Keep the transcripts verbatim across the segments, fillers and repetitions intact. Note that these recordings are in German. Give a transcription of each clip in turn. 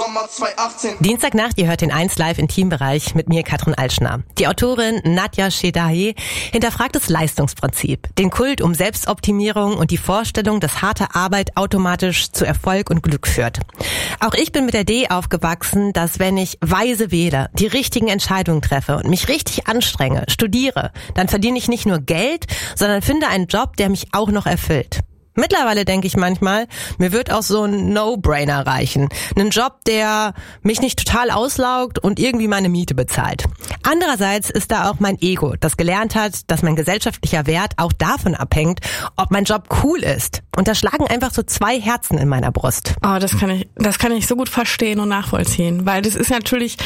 Sommer zweitausendachtzehn. Dienstagnacht, ihr hört den eins Live Intimbereich mit mir, Katrin Altschner. Die Autorin Nadja Shedahi hinterfragt das Leistungsprinzip, den Kult um Selbstoptimierung und die Vorstellung, dass harte Arbeit automatisch zu Erfolg und Glück führt. Auch ich bin mit der Idee aufgewachsen, dass wenn ich weise wähle, die richtigen Entscheidungen treffe und mich richtig anstrenge, studiere, dann verdiene ich nicht nur Geld, sondern finde einen Job, der mich auch noch erfüllt. Mittlerweile denke ich manchmal, mir wird auch so ein No-Brainer reichen. Einen Job, der mich nicht total auslaugt und irgendwie meine Miete bezahlt. Andererseits ist da auch mein Ego, das gelernt hat, dass mein gesellschaftlicher Wert auch davon abhängt, ob mein Job cool ist. Und da schlagen einfach so zwei Herzen in meiner Brust. Oh, das kann ich, das kann ich so gut verstehen und nachvollziehen, weil das ist natürlich,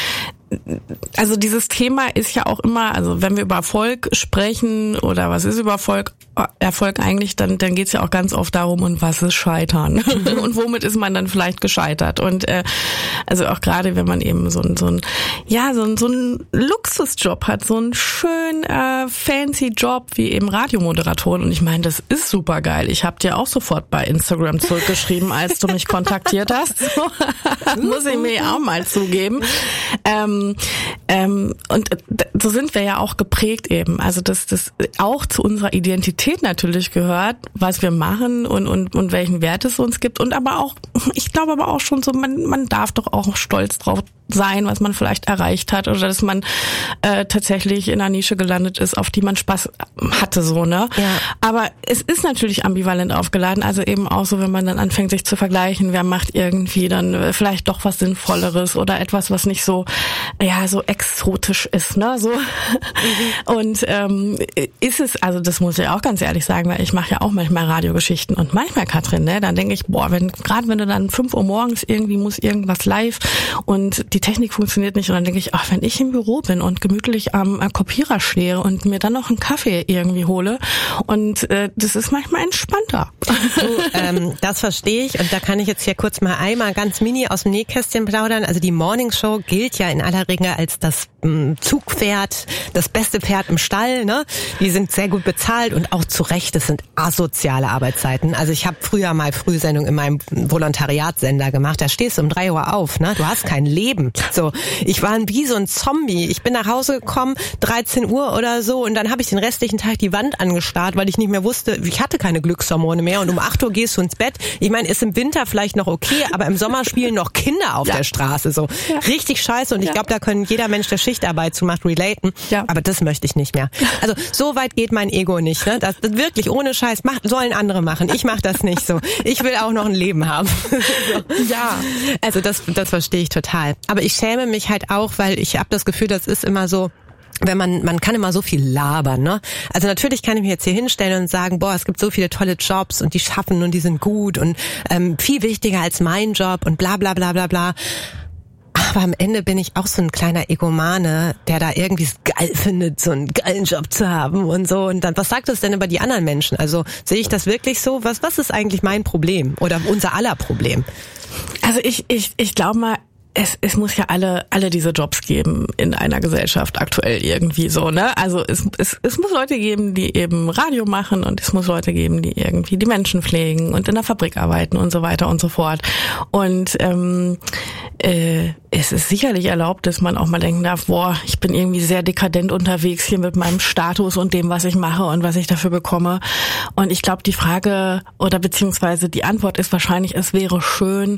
also dieses Thema ist ja auch immer, also wenn wir über Erfolg sprechen oder was ist über Erfolg, Erfolg eigentlich, dann dann geht's ja auch ganz oft darum, und was ist Scheitern und womit ist man dann vielleicht gescheitert. Und äh, also auch gerade wenn man eben so ein so ein ja so ein so ein Luxusjob hat, so einen schön äh, fancy Job wie eben Radiomoderatorin. Und ich meine, das ist super geil. Ich habe dir auch sofort bei Instagram zurückgeschrieben, als du mich kontaktiert hast. So, muss ich mir auch mal zugeben. Ähm, ähm, und so sind wir ja auch geprägt eben. Also dass das auch zu unserer Identität natürlich gehört, was wir machen und und und welchen Wert es uns gibt. Und aber auch, ich glaube aber auch schon so, man man darf doch auch stolz drauf sein, was man vielleicht erreicht hat, oder dass man äh, tatsächlich in einer Nische gelandet ist, auf die man Spaß hatte, so, ne? Ja. Aber es ist natürlich ambivalent aufgeladen, also eben auch so, wenn man dann anfängt, sich zu vergleichen, wer macht irgendwie dann vielleicht doch was Sinnvolleres oder etwas, was nicht so, ja, so exotisch ist, ne? So. Mhm. Und ähm, ist es, also das muss ich auch ganz ehrlich sagen, weil ich mache ja auch manchmal Radiogeschichten und manchmal, Katrin, ne, dann denke ich, boah, wenn gerade wenn du dann fünf Uhr morgens irgendwie muss irgendwas live und die Technik funktioniert nicht, und dann denke ich, ach, wenn ich im Büro bin und gemütlich am Kopierer stehe und mir dann noch einen Kaffee irgendwie hole, und äh, das ist manchmal entspannter. So, ähm, das verstehe ich, und da kann ich jetzt hier kurz mal einmal ganz mini aus dem Nähkästchen plaudern. Also die Morning Show gilt ja in aller Regel als das ähm, Zugpferd, das beste Pferd im Stall, ne? Die sind sehr gut bezahlt und auch zu Recht, das sind asoziale Arbeitszeiten. Also ich habe früher mal Frühsendung in meinem Volontariatssender gemacht, da stehst du um drei Uhr auf, ne? Du hast kein Leben. So, ich war wie so ein Zombie. Ich bin nach Hause gekommen, dreizehn Uhr oder so, und dann habe ich den restlichen Tag die Wand angestarrt, weil ich nicht mehr wusste, ich hatte keine Glückshormone mehr, und um acht Uhr gehst du ins Bett. Ich meine, ist im Winter vielleicht noch okay, aber im Sommer spielen noch Kinder auf ja. der Straße, so. Ja. Richtig scheiße, und ich ja. glaube, da können jeder Mensch, der Schichtarbeit zu macht, relaten. Ja. Aber das möchte ich nicht mehr. Also so weit geht mein Ego nicht, ne? Das, das wirklich ohne Scheiß macht, sollen andere machen. Ich mache das nicht so. Ich will auch noch ein Leben haben. So. Ja. Also das, das verstehe ich total. Aber ich schäme mich halt auch, weil ich habe das Gefühl, das ist immer so, wenn man, man kann immer so viel labern, ne? Also natürlich kann ich mich jetzt hier hinstellen und sagen, boah, es gibt so viele tolle Jobs und die schaffen und die sind gut und ähm, viel wichtiger als mein Job und bla bla bla bla bla. Aber am Ende bin ich auch so ein kleiner Egomane, der da irgendwie es geil findet, so einen geilen Job zu haben und so. Und dann, was sagt das denn über die anderen Menschen? Also sehe ich das wirklich so? Was, was ist eigentlich mein Problem oder unser aller Problem? Also ich, ich, ich glaube mal, Es, es muss ja alle, alle diese Jobs geben in einer Gesellschaft aktuell irgendwie so, ne? Also es, es, es muss Leute geben, die eben Radio machen, und es muss Leute geben, die irgendwie die Menschen pflegen und in der Fabrik arbeiten und so weiter und so fort. Und ähm, äh, es ist sicherlich erlaubt, dass man auch mal denken darf, boah, ich bin irgendwie sehr dekadent unterwegs hier mit meinem Status und dem, was ich mache und was ich dafür bekomme. Und ich glaube, die Frage oder beziehungsweise die Antwort ist wahrscheinlich, es wäre schön,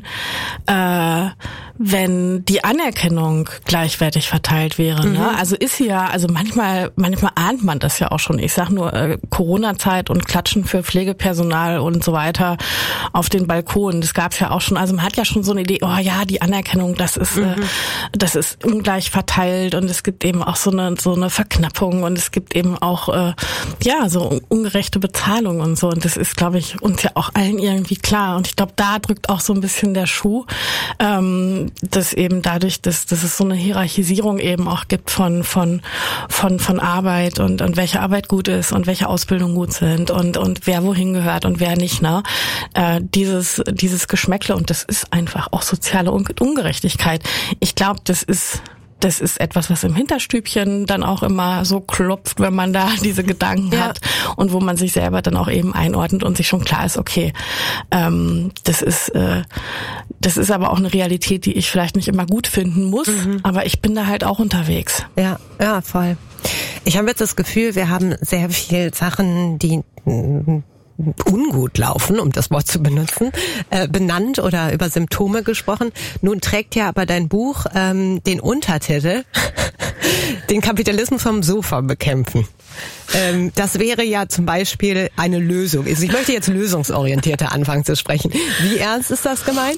äh, wenn die Anerkennung gleichwertig verteilt wäre. Ne? Mhm. Also ist sie ja, also manchmal manchmal ahnt man das ja auch schon. Ich sag nur äh, Corona-Zeit und Klatschen für Pflegepersonal und so weiter auf den Balkonen. Das gab's ja auch schon. Also man hat ja schon so eine Idee, oh ja, die Anerkennung, das ist mhm. äh, das ist ungleich verteilt, und es gibt eben auch so eine so eine Verknappung, und es gibt eben auch äh, ja so ungerechte Bezahlung und so. Und das ist, glaube ich, uns ja auch allen irgendwie klar. Und ich glaube, da drückt auch so ein bisschen der Schuh. Ähm, dass eben dadurch, dass, dass es so eine Hierarchisierung eben auch gibt von von von von Arbeit und und welche Arbeit gut ist und welche Ausbildung gut sind und und wer wohin gehört und wer nicht, ne? Äh, dieses dieses Geschmäckle, und das ist einfach auch soziale Ungerechtigkeit. Ich glaube, das ist das ist etwas, was im Hinterstübchen dann auch immer so klopft, wenn man da diese Gedanken ja. hat und wo man sich selber dann auch eben einordnet und sich schon klar ist, okay, ähm, das ist äh, das ist aber auch eine Realität, die ich vielleicht nicht immer gut finden muss, mhm. aber ich bin da halt auch unterwegs. Ja, ja, voll. Ich habe jetzt das Gefühl, wir haben sehr viel Sachen, die ungut laufen, um das Wort zu benutzen, äh, benannt oder über Symptome gesprochen. Nun trägt ja aber dein Buch ähm, den Untertitel den Kapitalismus vom Sofa bekämpfen. Ähm, das wäre ja zum Beispiel eine Lösung. Also ich möchte jetzt lösungsorientierter anfangen zu sprechen. Wie ernst ist das gemeint?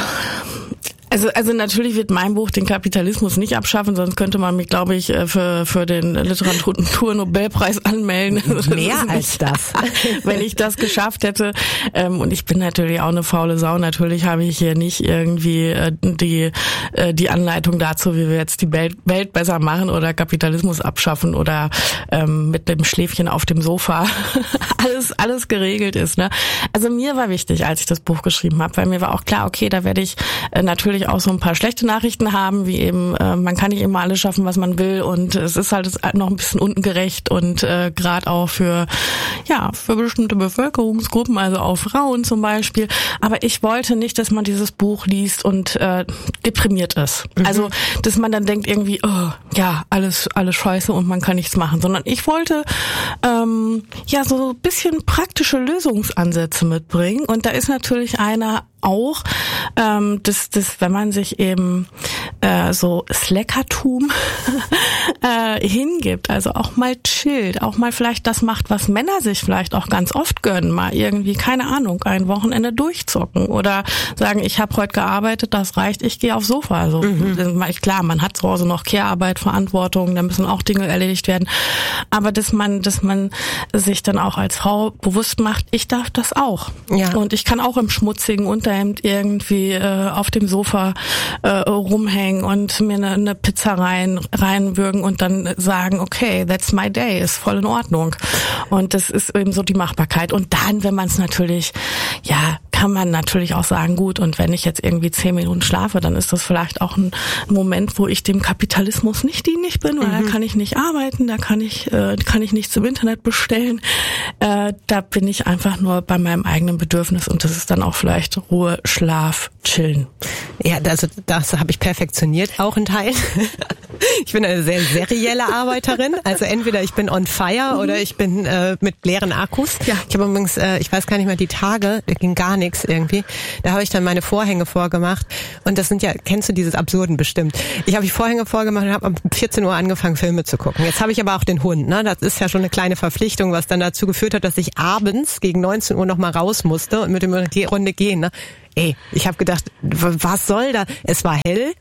Also, also natürlich wird mein Buch den Kapitalismus nicht abschaffen, sonst könnte man mich, glaube ich, für für den Literaturnobelpreis anmelden. Mehr als das. Wenn ich das geschafft hätte. Und ich bin natürlich auch eine faule Sau. Natürlich habe ich hier nicht irgendwie die die Anleitung dazu, wie wir jetzt die Welt besser machen oder Kapitalismus abschaffen oder ähm, mit dem Schläfchen auf dem Sofa alles alles geregelt ist. Ne? Also mir war wichtig, als ich das Buch geschrieben habe, weil mir war auch klar, okay, da werde ich äh, natürlich auch so ein paar schlechte Nachrichten haben, wie eben, äh, man kann nicht immer alles schaffen, was man will und es ist halt noch ein bisschen ungerecht und äh, gerade auch für, ja, für bestimmte Bevölkerungsgruppen, also auch Frauen zum Beispiel. Aber ich wollte nicht, dass man dieses Buch liest und äh, deprimiert ist. Mhm. Also, dass man dann denkt irgendwie, oh, ja, alles, alles scheiße und man kann nichts machen, sondern ich wollte ähm, ja so ein bisschen praktische Lösungsansätze mitbringen und da ist natürlich einer auch, ähm, dass, dass wenn man sich eben äh, so Slackertum äh, hingibt, also auch mal chillt, auch mal vielleicht das macht, was Männer sich vielleicht auch ganz oft gönnen, mal irgendwie, keine Ahnung, ein Wochenende durchzocken oder sagen, ich habe heute gearbeitet, das reicht, ich gehe aufs Sofa. Also mhm. klar, man hat zu Hause noch Care-Arbeit, Verantwortung, da müssen auch Dinge erledigt werden, aber dass man, dass man sich dann auch als Frau bewusst macht, ich darf das auch. Ja. Und ich kann auch im schmutzigen Unterhemd irgendwie äh, auf dem Sofa äh, rumhängen und mir eine, eine Pizza rein reinwürgen und dann sagen, okay, that's my day, ist voll in Ordnung. Und das ist eben so die Machbarkeit. Und dann, wenn man es natürlich, ja, kann man natürlich auch sagen, gut, und wenn ich jetzt irgendwie zehn Minuten schlafe, dann ist das vielleicht auch ein Moment, wo ich dem Kapitalismus nicht dienlich bin, weil mhm. da kann ich nicht arbeiten, da kann ich äh, kann ich nichts im Internet bestellen. Äh, da bin ich einfach nur bei meinem eigenen Bedürfnis und das ist dann auch vielleicht Ruhe, Schlaf, Chillen. Ja, also das habe ich perfektioniert, auch in Teilen. Ich bin eine sehr serielle Arbeiterin, also entweder ich bin on fire oder ich bin äh, mit leeren Akkus. Ja. Ich habe übrigens, äh, ich weiß gar nicht mehr, die Tage, da ging gar nichts irgendwie. Da habe ich dann meine Vorhänge vorgemacht und das sind ja, kennst du dieses Absurden bestimmt. Ich habe die Vorhänge vorgemacht und habe um vierzehn Uhr angefangen, Filme zu gucken. Jetzt habe ich aber auch den Hund, ne? Das ist ja schon eine kleine Verpflichtung, was dann dazu geführt hat, dass ich abends gegen neunzehn Uhr noch mal raus musste und mit dem die Runde gehen, ne? Ey, ich habe gedacht, was soll da? Es war hell.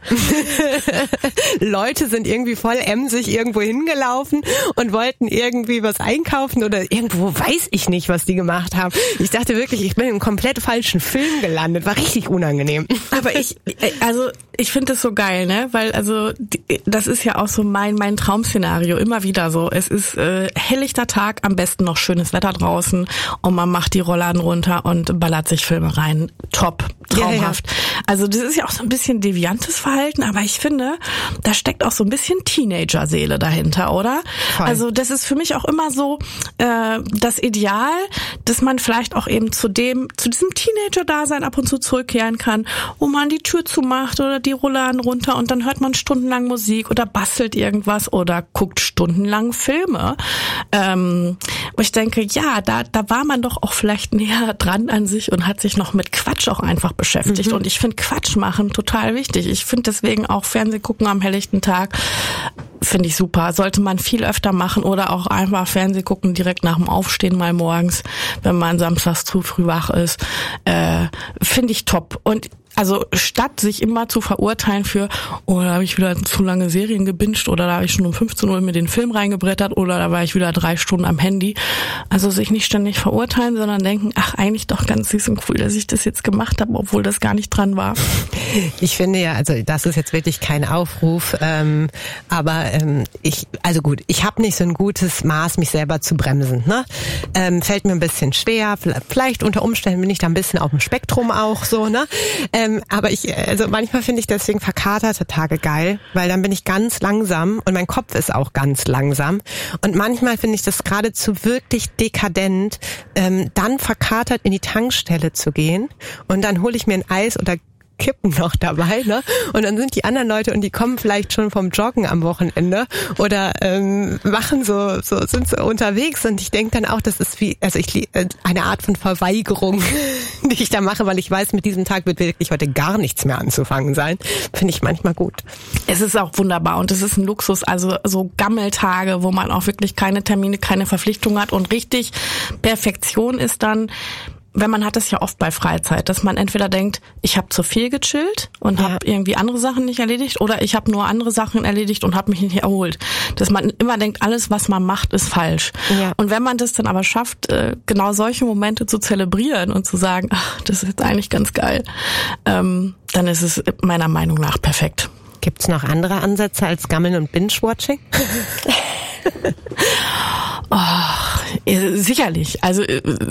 Leute sind irgendwie voll emsig irgendwo hingelaufen und wollten irgendwie was einkaufen oder irgendwo weiß ich nicht, was die gemacht haben. Ich dachte wirklich, ich bin in einem komplett falschen Film gelandet. War richtig unangenehm. Aber ich, also ich finde das so geil, ne? Weil also das ist ja auch so mein mein Traum-Szenario immer wieder so. Es ist äh, helllichter Tag, am besten noch schönes Wetter draußen und man macht die Rollladen runter und ballert sich Filme rein. Top. Traumhaft. Ja, ja. Also das ist ja auch so ein bisschen deviantes Verhalten, aber ich finde, da steckt auch so ein bisschen Teenager-Seele dahinter, oder? Voll. Also das ist für mich auch immer so äh, das Ideal, dass man vielleicht auch eben zu dem, zu diesem Teenager-Dasein ab und zu zurückkehren kann, wo man die Tür zumacht oder die Rollladen runter und dann hört man stundenlang Musik oder bastelt irgendwas oder guckt stundenlang Filme. Ähm, wo ich denke, ja, da, da war man doch auch vielleicht näher dran an sich und hat sich noch mit Quatsch auch einfach beschäftigt. Mhm. Und ich finde Quatsch machen total wichtig. Ich finde deswegen auch Fernsehen gucken am helllichten Tag, finde ich super. Sollte man viel öfter machen oder auch einfach Fernsehen gucken direkt nach dem Aufstehen mal morgens, wenn man samstags zu früh wach ist. Äh, finde ich top. Und also statt sich immer zu verurteilen für, oh, da habe ich wieder zu lange Serien gebinged oder da habe ich schon um fünfzehn Uhr mir den Film reingebrettert oder da war ich wieder drei Stunden am Handy. Also sich nicht ständig verurteilen, sondern denken, ach, eigentlich doch ganz süß und cool, dass ich das jetzt gemacht habe, obwohl das gar nicht dran war. Ich finde ja, also das ist jetzt wirklich kein Aufruf, ähm, aber ähm, ich, also gut, ich habe nicht so ein gutes Maß, mich selber zu bremsen. Ne? Ähm, fällt mir ein bisschen schwer, vielleicht unter Umständen bin ich da ein bisschen auf dem Spektrum auch so, ne? Ähm, aber ich, also manchmal finde ich deswegen verkaterte Tage geil, weil dann bin ich ganz langsam und mein Kopf ist auch ganz langsam. Und manchmal finde ich das geradezu wirklich dekadent, ähm, dann verkatert in die Tankstelle zu gehen und dann hole ich mir ein Eis oder Kippen noch dabei, ne? Und dann sind die anderen Leute und die kommen vielleicht schon vom Joggen am Wochenende oder ähm, machen so, so sind so unterwegs und ich denke dann auch, das ist wie, also ich eine Art von Verweigerung, die ich da mache, weil ich weiß, mit diesem Tag wird wirklich heute gar nichts mehr anzufangen sein. Finde ich manchmal gut. Es ist auch wunderbar und es ist ein Luxus, also so Gammeltage, wo man auch wirklich keine Termine, keine Verpflichtungen hat und richtig Perfektion ist dann, wenn man hat es ja oft bei Freizeit, dass man entweder denkt, ich habe zu viel gechillt und ja. habe irgendwie andere Sachen nicht erledigt oder ich habe nur andere Sachen erledigt und habe mich nicht erholt. Dass man immer denkt, alles, was man macht, ist falsch. Ja. Und wenn man das dann aber schafft, genau solche Momente zu zelebrieren und zu sagen, ach, das ist jetzt eigentlich ganz geil, ähm, dann ist es meiner Meinung nach perfekt. Gibt's noch andere Ansätze als Gammeln und Binge-Watching? Oh, sicherlich. Also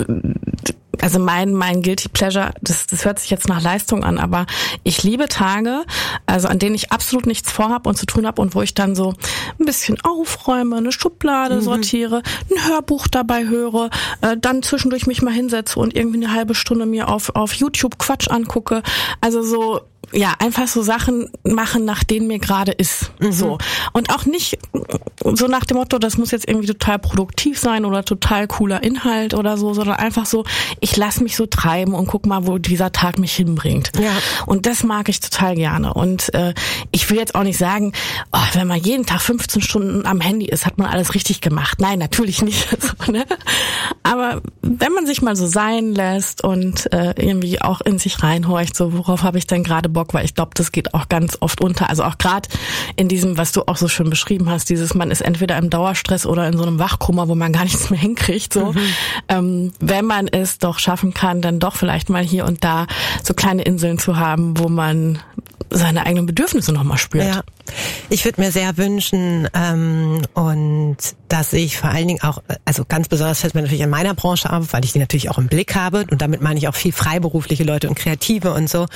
Also mein mein Guilty Pleasure, das das hört sich jetzt nach Leistung an, aber ich liebe Tage, also an denen ich absolut nichts vorhab und zu tun habe und wo ich dann so ein bisschen aufräume, eine Schublade mhm. sortiere, ein Hörbuch dabei höre, äh, dann zwischendurch mich mal hinsetze und irgendwie eine halbe Stunde mir auf auf YouTube Quatsch angucke. Also so ja, einfach so Sachen machen, nach denen mir gerade ist. Mhm. So. Und auch nicht so nach dem Motto, das muss jetzt irgendwie total produktiv sein oder total cooler Inhalt oder so, sondern einfach so, ich lasse mich so treiben und guck mal, wo dieser Tag mich hinbringt. Ja. Und das mag ich total gerne. Und äh, ich will jetzt auch nicht sagen, oh, wenn man jeden Tag fünfzehn Stunden am Handy ist, hat man alles richtig gemacht. Nein, natürlich nicht. So, ne? Aber wenn man sich mal so sein lässt und äh, irgendwie auch in sich reinhorcht, so worauf habe ich denn gerade Bock, weil ich glaube, das geht auch ganz oft unter. Also auch gerade in diesem, was du auch so schön beschrieben hast, dieses, man ist entweder im Dauerstress oder in so einem Wachkoma, wo man gar nichts mehr hinkriegt. So, mhm. ähm, wenn man es doch schaffen kann, dann doch vielleicht mal hier und da so kleine Inseln zu haben, wo man seine eigenen Bedürfnisse nochmal spürt. Ja. Ich würde mir sehr wünschen, ähm, und das sehe ich vor allen Dingen auch, also ganz besonders fällt mir natürlich in meiner Branche auf, weil ich die natürlich auch im Blick habe und damit meine ich auch viel freiberufliche Leute und Kreative und so.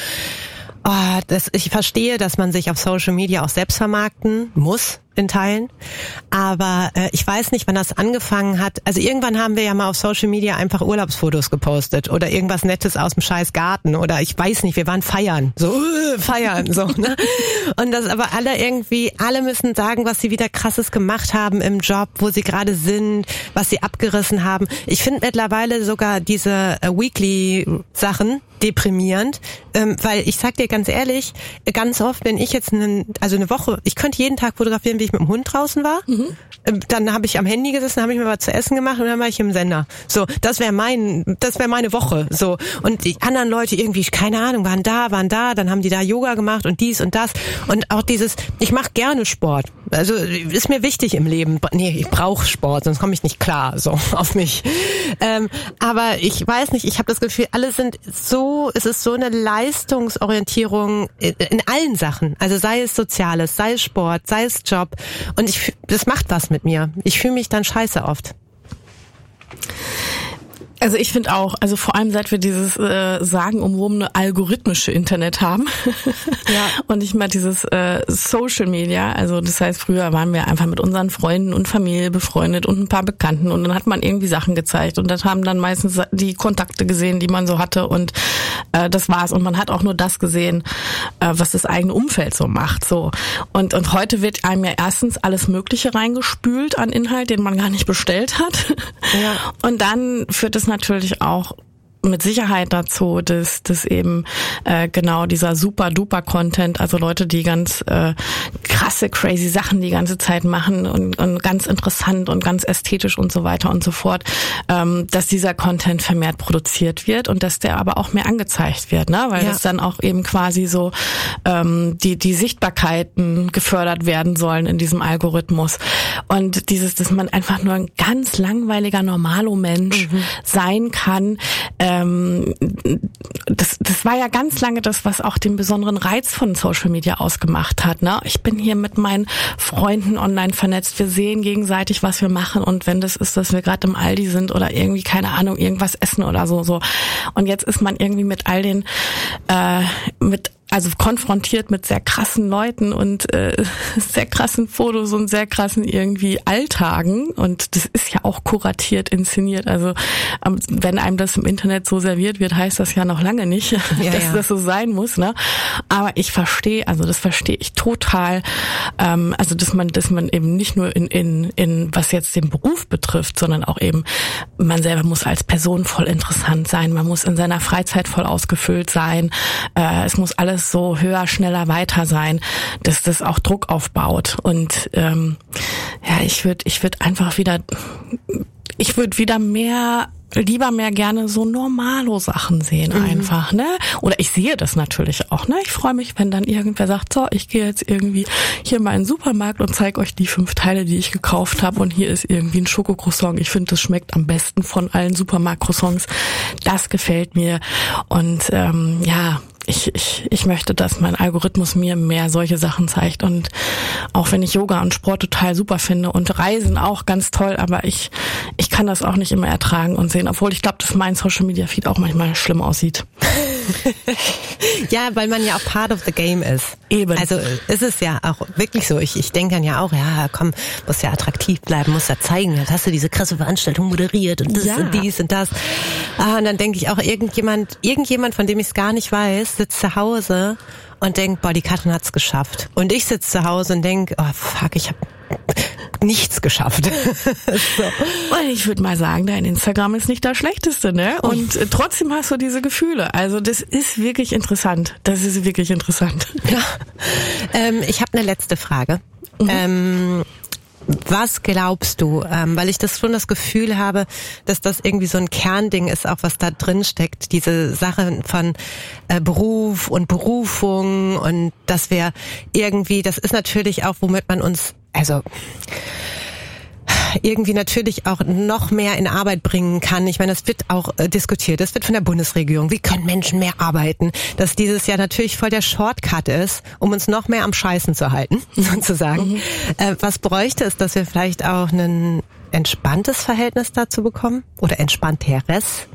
Oh, das, ich verstehe, dass man sich auf Social Media auch selbst vermarkten muss in Teilen, aber äh, ich weiß nicht, wann das angefangen hat. Also irgendwann haben wir ja mal auf Social Media einfach Urlaubsfotos gepostet oder irgendwas Nettes aus dem scheiß Garten oder ich weiß nicht, wir waren feiern, so uh, feiern, so, ne? Und das aber alle irgendwie, alle müssen sagen, was sie wieder Krasses gemacht haben im Job, wo sie gerade sind, was sie abgerissen haben. Ich finde mittlerweile sogar diese äh, Weekly-Sachen deprimierend, ähm, weil ich sag dir ganz ehrlich, ganz oft, wenn ich jetzt eine, also eine Woche, ich könnte jeden Tag fotografieren, wie ich mit dem Hund draußen war, mhm. dann habe ich am Handy gesessen, habe ich mir was zu essen gemacht und dann war ich im Sender. So, das wäre mein, das wäre meine Woche. So, und die anderen Leute irgendwie, keine Ahnung, waren da, waren da, dann haben die da Yoga gemacht und dies und das und auch dieses, ich mache gerne Sport. Also ist mir wichtig im Leben. Nee, ich brauche Sport, sonst komme ich nicht klar so auf mich. Ähm, aber ich weiß nicht, ich habe das Gefühl, alle sind so, es ist so eine Leistungsorientierung in, in allen Sachen. Also sei es Soziales, sei es Sport, sei es Job. Und ich, das macht was mit mir. Ich fühle mich dann scheiße oft. Also ich finde auch, also vor allem seit wir dieses äh, sagenumwobene algorithmische Internet haben ja. und nicht mal dieses äh, Social Media, also das heißt, früher waren wir einfach mit unseren Freunden und Familie befreundet und ein paar Bekannten und dann hat man irgendwie Sachen gezeigt und das haben dann meistens die Kontakte gesehen, die man so hatte und äh, das war's und man hat auch nur das gesehen, äh, was das eigene Umfeld so macht, so und und heute wird einem ja erstens alles Mögliche reingespült an Inhalt, den man gar nicht bestellt hat ja. und dann führt es natürlich auch mit Sicherheit dazu, dass, dass eben äh, genau dieser super-duper-Content, also Leute, die ganz äh, krasse, crazy Sachen die ganze Zeit machen und, und ganz interessant und ganz ästhetisch und so weiter und so fort, ähm, dass dieser Content vermehrt produziert wird und dass der aber auch mehr angezeigt wird, ne? Weil ja. das dann auch eben quasi so ähm, die die Sichtbarkeiten gefördert werden sollen in diesem Algorithmus. Und dieses, dass man einfach nur ein ganz langweiliger Normalo-Mensch mhm. sein kann, äh, ähm, das, das war ja ganz lange das, was auch den besonderen Reiz von Social Media ausgemacht hat. Ne? Ich bin hier mit meinen Freunden online vernetzt. Wir sehen gegenseitig, was wir machen. Und wenn das ist, dass wir gerade im Aldi sind oder irgendwie, keine Ahnung, irgendwas essen oder so. so. Und jetzt ist man irgendwie mit all den, äh, mit also konfrontiert mit sehr krassen Leuten und äh, sehr krassen Fotos und sehr krassen irgendwie Alltagen. Und das ist ja auch kuratiert, inszeniert. Also ähm, wenn einem das im Internet so serviert wird, heißt das ja noch lange nicht, ja, dass ja. das so sein muss. Ne? Aber ich verstehe, also das verstehe ich total. Ähm, also dass man, dass man eben nicht nur in in in was jetzt den Beruf betrifft, sondern auch eben man selber muss als Person voll interessant sein. Man muss in seiner Freizeit voll ausgefüllt sein. Äh, es muss alles so höher, schneller, weiter sein, dass das auch Druck aufbaut. Und ähm, ja, ich würde ich würde einfach wieder, ich würde wieder mehr, lieber mehr gerne so normalo Sachen sehen mhm. einfach, ne? Oder ich sehe das natürlich auch, ne? Ich freue mich, wenn dann irgendwer sagt, so, ich gehe jetzt irgendwie hier mal in den Supermarkt und zeige euch die fünf Teile, die ich gekauft habe und hier ist irgendwie ein Schokocroissant. Ich finde, das schmeckt am besten von allen Supermarkt-Croissants. Das gefällt mir und ähm, ja, Ich, ich, ich möchte, dass mein Algorithmus mir mehr solche Sachen zeigt und auch wenn ich Yoga und Sport total super finde und Reisen auch ganz toll, aber ich, ich kann das auch nicht immer ertragen und sehen, obwohl ich glaube, dass mein Social Media Feed auch manchmal schlimm aussieht. Ja, weil man ja auch part of the game ist. Eben. Also ist es ja auch wirklich so. Ich, ich denke dann ja auch, ja komm, muss ja attraktiv bleiben, muss ja zeigen, jetzt hast du diese krasse Veranstaltung moderiert und das ja. und dies und das. Ah, und dann denke ich auch, irgendjemand, irgendjemand, von dem ich es gar nicht weiß, sitzt zu Hause und denkt, boah, die Katrin hat's geschafft. Und ich sitze zu Hause und denke, oh fuck, ich habe nichts geschafft. So. Und ich würde mal sagen, dein Instagram ist nicht das Schlechteste, ne? Und äh, trotzdem hast du diese Gefühle. Also das ist wirklich interessant. Das ist wirklich interessant. Ja. Ähm, ich habe eine letzte Frage. Mhm. Ähm, Was glaubst du? Ähm, weil ich das schon das Gefühl habe, dass das irgendwie so ein Kernding ist, auch was da drin steckt. Diese Sache von äh, Beruf und Berufung und dass wir irgendwie, das ist natürlich auch, womit man uns, also irgendwie natürlich auch noch mehr in Arbeit bringen kann. Ich meine, das wird auch äh, diskutiert. Das wird von der Bundesregierung. Wie können Menschen mehr arbeiten? Dass dieses ja natürlich voll der Shortcut ist, um uns noch mehr am Scheißen zu halten, sozusagen. Mhm. Äh, was bräuchte es, dass wir vielleicht auch ein entspanntes Verhältnis dazu bekommen? Oder entspannteres?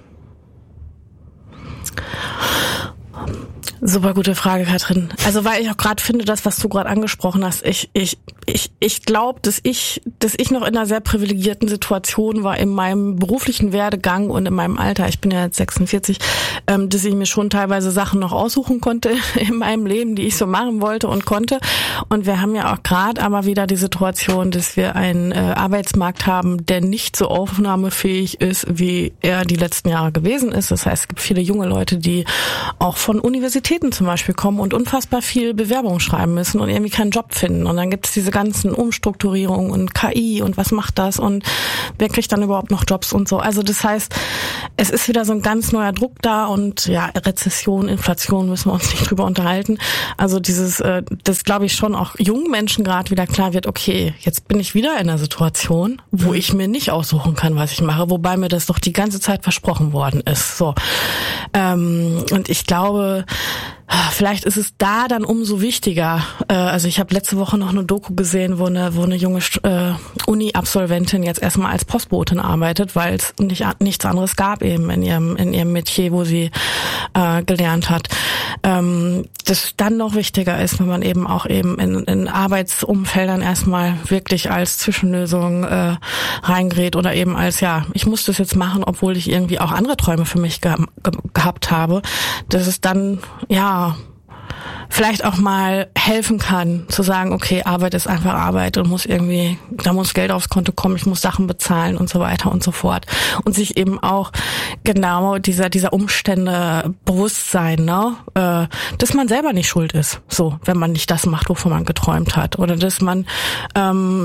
Super gute Frage, Katrin. Also weil ich auch gerade finde, das, was du gerade angesprochen hast, ich ich ich ich glaube, dass ich dass ich noch in einer sehr privilegierten Situation war in meinem beruflichen Werdegang und in meinem Alter. Ich bin ja jetzt sechsundvierzig, ähm, dass ich mir schon teilweise Sachen noch aussuchen konnte in meinem Leben, die ich so machen wollte und konnte. Und wir haben ja auch gerade aber wieder die Situation, dass wir einen äh, Arbeitsmarkt haben, der nicht so aufnahmefähig ist, wie er die letzten Jahre gewesen ist. Das heißt, es gibt viele junge Leute, die auch von Universitäten zum Beispiel kommen und unfassbar viel Bewerbung schreiben müssen und irgendwie keinen Job finden. Und dann gibt es diese ganzen Umstrukturierungen und K I und was macht das und wer kriegt dann überhaupt noch Jobs und so. Also das heißt, es ist wieder so ein ganz neuer Druck da und ja, Rezession, Inflation müssen wir uns nicht drüber unterhalten. Also dieses, äh, das glaube ich schon auch jungen Menschen gerade wieder klar wird, okay, jetzt bin ich wieder in einer Situation, wo ich mir nicht aussuchen kann, was ich mache, wobei mir das doch die ganze Zeit versprochen worden ist. So. Ähm, und ich glaube, vielleicht ist es da dann umso wichtiger. Also ich habe letzte Woche noch eine Doku gesehen, wo eine, wo eine junge äh, Uni-Absolventin jetzt erstmal als Postbotin arbeitet, weil es nicht, nichts anderes gab eben in ihrem in ihrem Metier, wo sie äh, gelernt hat. Ähm, das dann noch wichtiger ist, wenn man eben auch eben in, in Arbeitsumfeldern erstmal wirklich als Zwischenlösung äh, reingerät oder eben als, ja, ich muss das jetzt machen, obwohl ich irgendwie auch andere Träume für mich ge- ge- gehabt habe. Das ist dann, ja, vielleicht auch mal helfen kann, zu sagen, okay, Arbeit ist einfach Arbeit und muss irgendwie, da muss Geld aufs Konto kommen, ich muss Sachen bezahlen und so weiter und so fort. Und sich eben auch genau dieser dieser Umstände bewusst sein, ne, äh, dass man selber nicht schuld ist, so, wenn man nicht das macht, wovon man geträumt hat. Oder dass man ähm,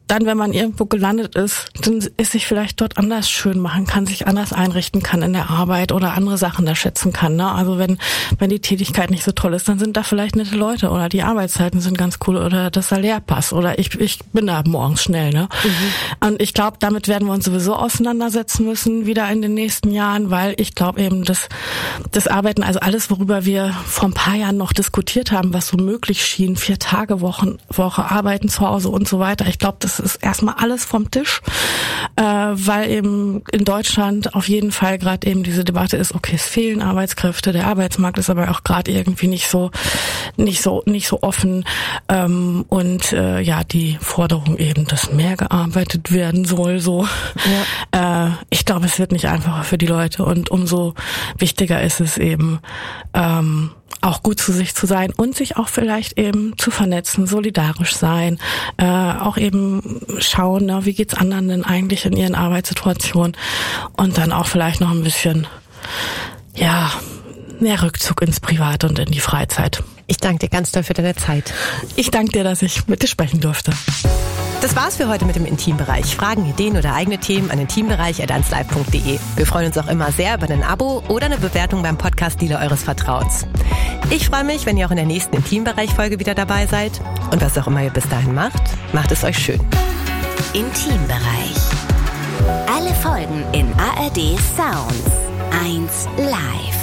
dann, wenn man irgendwo gelandet ist, dann ist sich vielleicht dort anders schön machen kann, sich anders einrichten kann in der Arbeit oder andere Sachen da schätzen kann. Ne? Also wenn wenn die Tätigkeit nicht so toll ist, dann sind da vielleicht nette Leute oder die Arbeitszeiten sind ganz cool oder das Salär passt oder ich ich bin da morgens schnell. Ne? Mhm. Und ich glaube, damit werden wir uns sowieso auseinandersetzen müssen wieder in den nächsten Jahren, weil ich glaube eben, dass das Arbeiten, also alles, worüber wir vor ein paar Jahren noch diskutiert haben, was so möglich schien, vier Tage Wochen, Woche arbeiten zu Hause und so weiter. Ich glaube, das ist erstmal alles vom Tisch, äh, weil eben in Deutschland auf jeden Fall gerade eben diese Debatte ist, okay, es fehlen Arbeitskräfte, der Arbeitsmarkt ist aber auch gerade irgendwie nicht so, nicht so, nicht so offen, ähm, und äh, ja, die Forderung eben, dass mehr gearbeitet werden soll, so. Ja. Äh, ich glaube, es wird nicht einfacher für die Leute und umso wichtiger ist es eben, ähm, auch gut zu sich zu sein und sich auch vielleicht eben zu vernetzen, solidarisch sein, äh, auch eben schauen, ne, wie geht's anderen denn eigentlich in ihren Arbeitssituationen und dann auch vielleicht noch ein bisschen, ja, mehr Rückzug ins Private und in die Freizeit. Ich danke dir ganz doll für deine Zeit. Ich danke dir, dass ich mit dir sprechen durfte. Das war's für heute mit dem Intimbereich. Fragen, Ideen oder eigene Themen an intimbereich at eins live punkt de. Wir freuen uns auch immer sehr über ein Abo oder eine Bewertung beim Podcast-Dealer eures Vertrauens. Ich freue mich, wenn ihr auch in der nächsten Intimbereich-Folge wieder dabei seid. Und was auch immer ihr bis dahin macht, macht es euch schön. Intimbereich. Alle Folgen in A R D Sounds. eins Live.